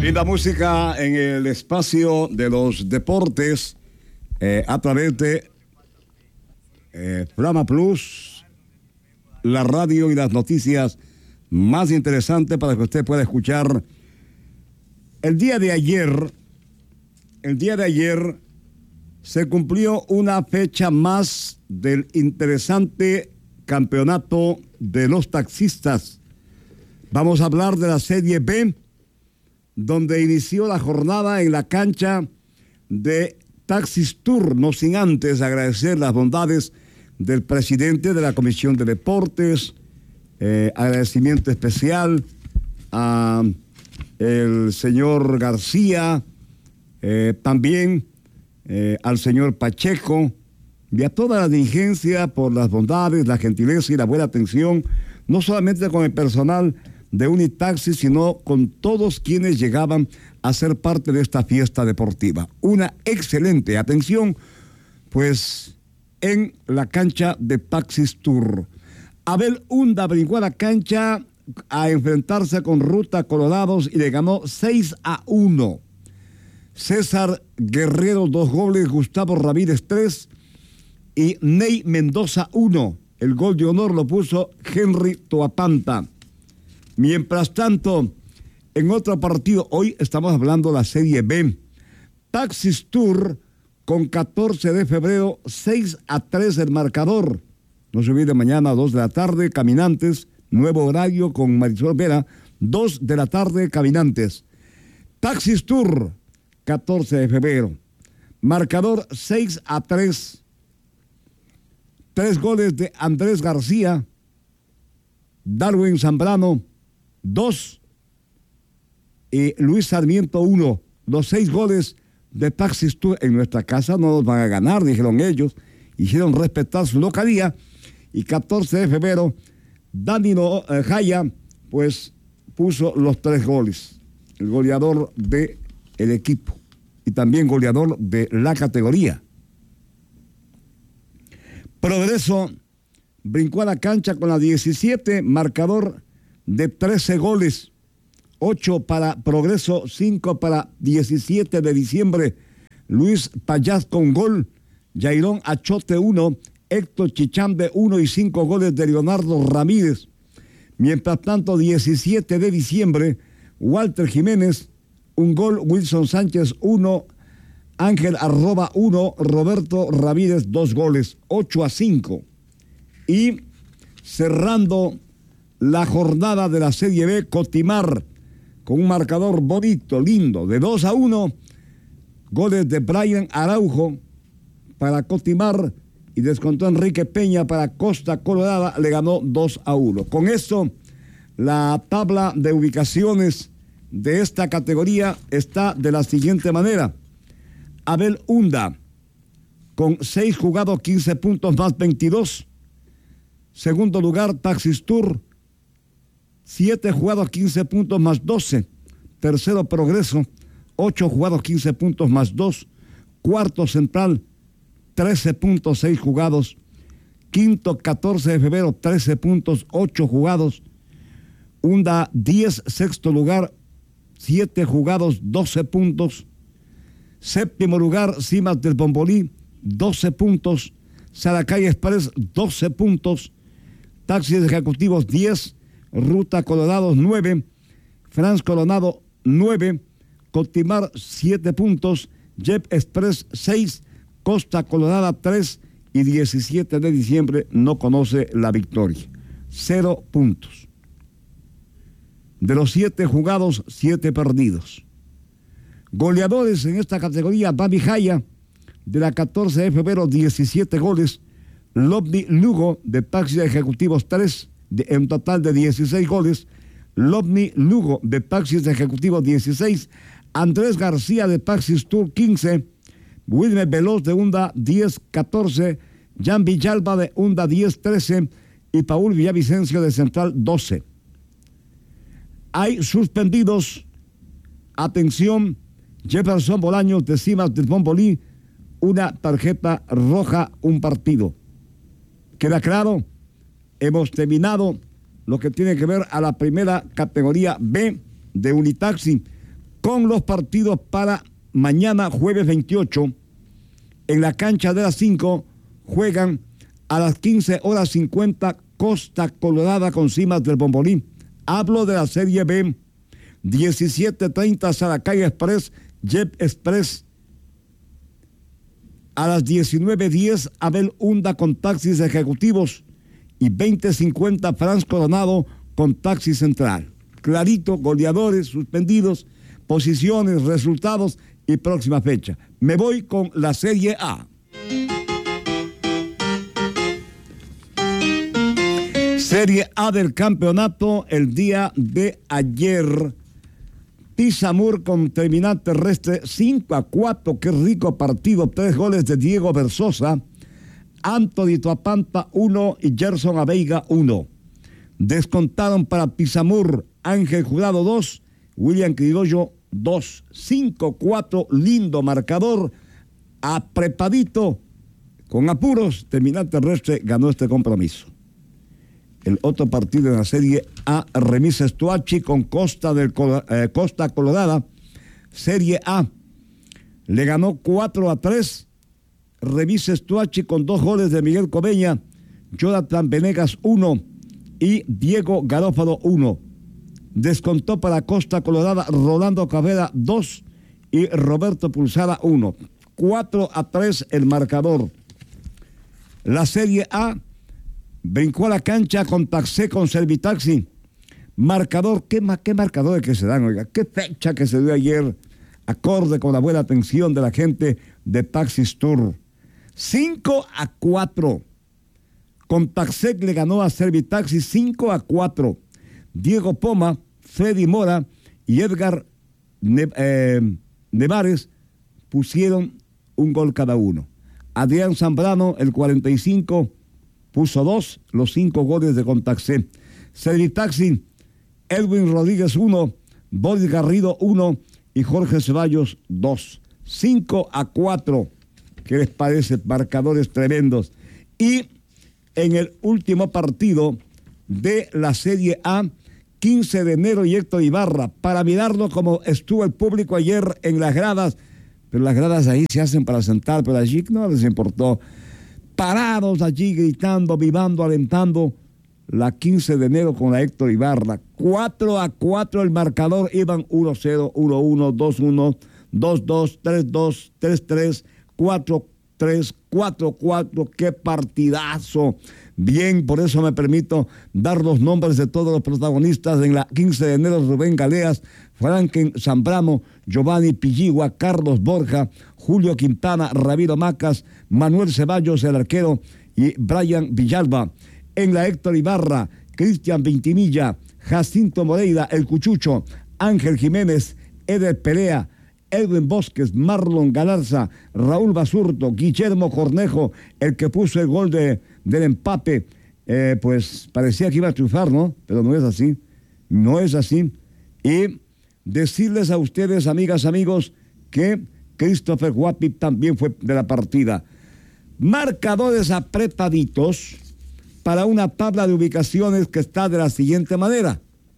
Linda música en el espacio de los deportes a través de Flama Plus, la radio y las noticias más interesantes para que usted pueda escuchar. El día de ayer se cumplió una fecha más del interesante campeonato de los taxistas. Vamos a hablar de la Serie B, donde inició la jornada en la cancha de Taxis Tour, no sin antes agradecer las bondades del presidente de la Comisión de Deportes, agradecimiento especial a el señor García, también al señor Pacheco y a toda la dirigencia por las bondades, la gentileza y la buena atención, no solamente con el personal de Unitaxi, sino con todos quienes llegaban a ser parte de esta fiesta deportiva. Una excelente atención, pues, en la cancha de Taxis Tour. Abel Hunda brincó a la cancha a enfrentarse con Ruta Colorados y le ganó 6-1. César Guerrero 2 goles, Gustavo Ramírez 3 y Ney Mendoza 1. El gol de honor lo puso Henry Toapanta. Mientras tanto, en otro partido, hoy estamos hablando de la Serie B. Taxis Tour con 14 de febrero, 6-3 el marcador. No se olvide, mañana a 2 de la tarde, Caminantes, nuevo horario con Marisol Vera, 2 de la tarde, Caminantes. Taxis Tour, 14 de febrero. Marcador 6-3. 3 goles de Andrés García, Darwin Zambrano 2 y Luis Sarmiento 1. Los 6 goles de Taxis Tour en nuestra casa no los van a ganar, dijeron ellos. Hicieron respetar su localía. Y 14 de febrero, Danilo Jaya, pues, puso los 3 goles. El goleador del equipo y también goleador de la categoría. Progreso brincó a la cancha con la 17, marcador de 13 goles, 8 para Progreso, 5 para 17 de diciembre, Luis Payás con gol, Jairón Achote 1, Héctor Chichambe 1 y 5 goles de Leonardo Ramírez. Mientras tanto, 17 de diciembre, Walter Jiménez, un gol, Wilson Sánchez 1, Ángel Arroba 1, Roberto Ramírez 2 goles, 8-5. Y cerrando la jornada de la Serie B, Cotimar, con un marcador bonito, lindo, de 2-1, goles de Brian Araujo para Cotimar y descontó Enrique Peña para Costa Colorada, le ganó 2-1. Con esto, la tabla de ubicaciones de esta categoría está de la siguiente manera. Abel Hunda, con 6 jugados, 15 puntos más 22. Segundo lugar, Taxis Tour, 7 jugados, 15 puntos más 12. Tercero, Progreso, 8 jugados, 15 puntos más 2. Cuarto, Central, 13 puntos, 6 jugados. Quinto, 14 de febrero, 13 puntos, 8 jugados. Hunda, 10, sexto lugar, 7 jugados, 12 puntos. Séptimo lugar, Cimas del Bombolí, 12 puntos. Saracay Express, 12 puntos. Taxis Ejecutivos, 10. Ruta Colorados, 9. Franz Coronado, 9. Cotimar, 7 puntos. Jet Express, 6. Costa Colorada, 3. Y 17 de diciembre no conoce la victoria. 0 puntos. De los 7 jugados, 7 perdidos. Goleadores en esta categoría, Babi Jaya, de la 14 de febrero, 17 goles. Lobny Lugo, de Taxis Ejecutivos, 3, en total de 16 goles. Lobny Lugo, de Taxis Ejecutivos, 16. Andrés García, de Taxis Tour, 15. Wilmer Veloz, de Hunda, 10, 14. Jan Villalba, de Hunda, 10, 13. Y Paul Villavicencio, de Central, 12. Hay suspendidos. Atención. Jefferson Bolaños, de Cimas del Bombolí, una tarjeta roja, un partido. ¿Queda claro? Hemos terminado lo que tiene que ver a la primera categoría B de Unitaxi. Con los partidos para mañana, jueves 28, en la cancha de las 5, juegan a las 15:50 Costa Colorada con Cimas del Bombolí. Hablo de la Serie B. 17:30 Saracay Express, Jet Express. A las 19:10 Abel Hunda con Taxis Ejecutivos. Y 20:50 Franz Coronado con Taxi Central. Clarito, goleadores, suspendidos, posiciones, resultados y próxima fecha. Me voy con la Serie A. Serie A del campeonato el día de ayer. Tizamur con terminal terrestre 5-4. Qué rico partido. 3 goles de Diego Versosa. Anthony Tuapanta 1 y Gerson Aveiga 1. Descontaron para Tizamur Ángel Jurado 2, William Criollo 2. 5-4, lindo marcador. Aprepadito, con apuros, terminal terrestre ganó este compromiso. El otro partido en la Serie A, Remisa Estuachi con Costa Colorada. Serie A, le ganó 4-3. Remisa Estuachi con 2 goles de Miguel Cobeña, Jonathan Venegas 1 y Diego Garófalo 1. Descontó para Costa Colorada Rolando Cabrera 2 y Roberto Pulsara 1. 4-3 el marcador. La Serie A brincó a la cancha con Taxé con Servitaxi. Marcador, ¿qué marcadores que se dan, oiga? ¿Qué fecha que se dio ayer? Acorde con la buena atención de la gente de Taxis Tour. 5-4. Con Taxé le ganó a Servitaxi 5-4. Diego Poma, Freddy Mora y Edgar Nevares pusieron un gol cada uno. Adrián Zambrano, el 45, puso 2, los 5 goles de Contaxé. Servitaxi, Edwin Rodríguez 1, Boris Garrido 1 y Jorge Ceballos 2. 5-4. ¿Qué les parece? Marcadores tremendos. Y en el último partido de la Serie A, 15 de enero y Héctor Ibarra, para mirarlo como estuvo el público ayer en las gradas, pero las gradas ahí se hacen para sentar, pero allí no les importó. Parados allí gritando, vivando, alentando, la 15 de enero con la Héctor Ibarra. 4-4 el marcador, iban 1-0, 1-1, 2-1, 2-2, 3-2, 3-3, 4-3, 4-4, qué partidazo. Bien, por eso me permito dar los nombres de todos los protagonistas. En la 15 de enero, Rubén Galeas, Franken Zambrano, Giovanni Pilligua, Carlos Borja, Julio Quintana, Ramiro Macas, Manuel Ceballos, el arquero, y Brian Villalba. En la Héctor Ibarra, Cristian Vintimilla, Jacinto Moreira, el Cuchucho, Ángel Jiménez, Eder Perea, Edwin Bosques, Marlon Galarza, Raúl Basurto, Guillermo Cornejo, el que puso el gol del empate, pues parecía que iba a triunfar, ¿no? Pero no es así, no es así. Y decirles a ustedes, amigas, amigos, que Christopher Guapi también fue de la partida. Marcadores apretaditos para una tabla de ubicaciones que está de la siguiente manera.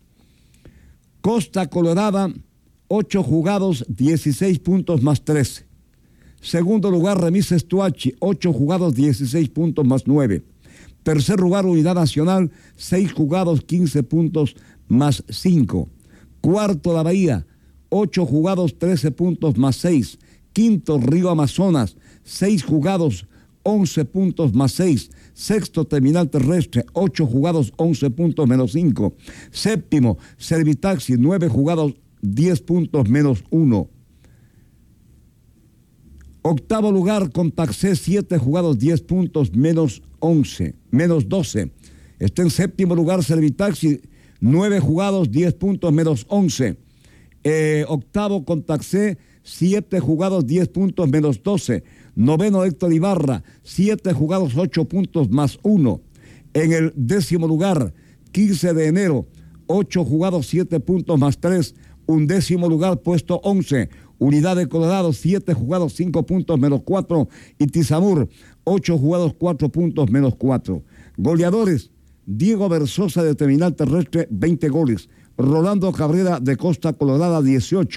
Costa Colorada, 8 jugados, 16 puntos más 13. Segundo lugar, Remisa Estuachi, 8 jugados, 16 puntos más 9. Tercer lugar, Unidad Nacional, 6 jugados, 15 puntos más 5. Cuarto, La Bahía, 8 jugados, 13 puntos más 6. Quinto, Río Amazonas, 6 jugados, 11 puntos más 6. Sexto, Terminal Terrestre, 8 jugados, 11 puntos menos 5. Séptimo, Servitaxi, 9 jugados, 10 puntos menos 1. Octavo lugar, Contaxé, 7 jugados, 10 puntos menos 11, menos 12. Está en séptimo lugar Servitaxi, 9 jugados, 10 puntos menos 11. Octavo, Contaxé, 7 jugados, 10 puntos menos 12. Noveno, Héctor Ibarra, 7 jugados, 8 puntos más 1. En el décimo lugar, 15 de enero, 8 jugados, 7 puntos más 3. Undécimo lugar, puesto 11, Unidad de Colorado, 7 jugados, 5 puntos menos 4. Y Tizamur, 8 jugados, 4 puntos menos 4. Goleadores, Diego Versosa de Terminal Terrestre, 20 goles. Rolando Cabrera de Costa Colorada, 18.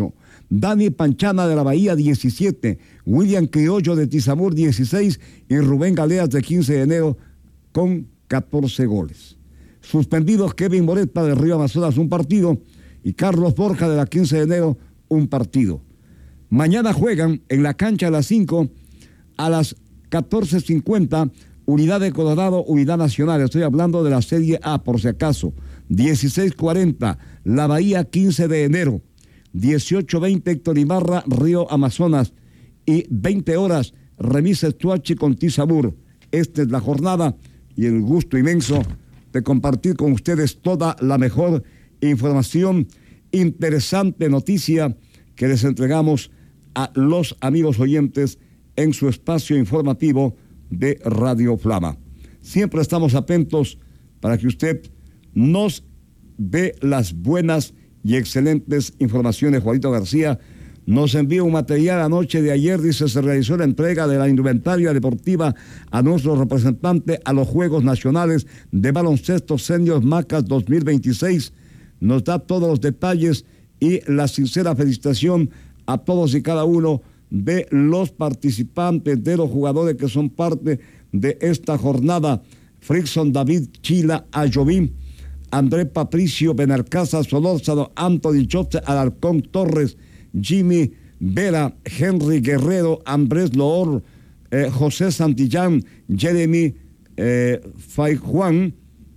Dani Panchana de la Bahía 17, William Criollo de Tizamur 16 y Rubén Galeas de 15 de enero con 14 goles. Suspendidos Kevin Moreta de Río Amazonas un partido y Carlos Borja de la 15 de enero un partido. Mañana juegan en la cancha a las 5 a las 14:50 Unidad de Colorado, Unidad Nacional. Estoy hablando de la Serie A por si acaso. 16:40 La Bahía 15 de enero. 18:20 Héctor Ibarra, Río Amazonas. Y 20 horas Remise Tuachi con Tizamur. Esta es la jornada y el gusto inmenso de compartir con ustedes toda la mejor información, interesante noticia que les entregamos a los amigos oyentes en su espacio informativo de Radio Flama. Siempre estamos atentos para que usted nos dé las buenas y excelentes informaciones. Juanito García nos envía un material anoche de ayer, dice, se realizó la entrega de la indumentaria deportiva a nuestro representante a los Juegos Nacionales de Baloncesto Senior Macas 2026. Nos da todos los detalles y la sincera felicitación a todos y cada uno de los participantes, de los jugadores que son parte de esta jornada. Frickson David Chila Ayovín, André Patricio Benalcázar Solórzano, Anthony José Alarcón Torres, Jimmy Vera, Henry Guerrero, Andrés Loor, José Santillán, Jeremy Fay Juan,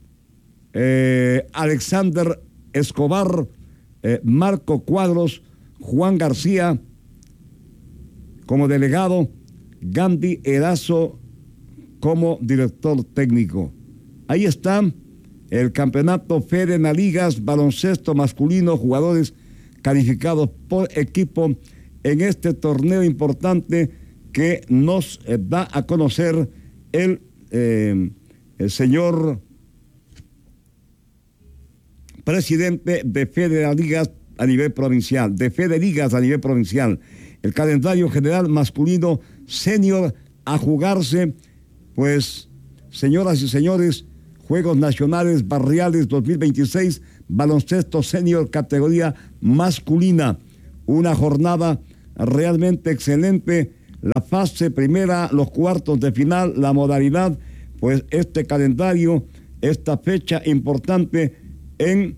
Alexander Escobar, Marco Cuadros, Juan García como delegado, Gandhi Erazo como director técnico. Ahí está el campeonato Fedena Ligas, baloncesto masculino, jugadores calificados por equipo en este torneo importante que nos da a conocer el señor presidente de Federa Ligas a nivel provincial, de Fede Ligas a nivel provincial. El calendario general masculino senior a jugarse, pues, señoras y señores, Juegos Nacionales Barriales 2026, baloncesto senior categoría masculina. Una jornada realmente excelente. La fase primera, los cuartos de final, la modalidad, pues este calendario, esta fecha importante en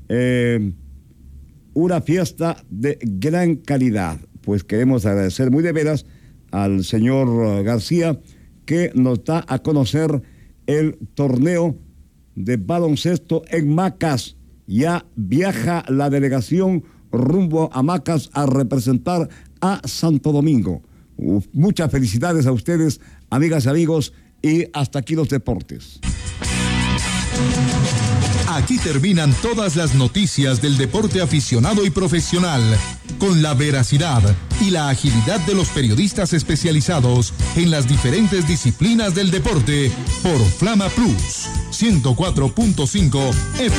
una fiesta de gran calidad. Pues queremos agradecer muy de veras al señor García que nos da a conocer el torneo de baloncesto en Macas. Ya viaja la delegación rumbo a Macas a representar a Santo Domingo. Muchas felicidades a ustedes, amigas y amigos, y hasta aquí los deportes. Aquí terminan todas las noticias del deporte aficionado y profesional, con la veracidad y la agilidad de los periodistas especializados en las diferentes disciplinas del deporte por Flama Plus 104.5 FM.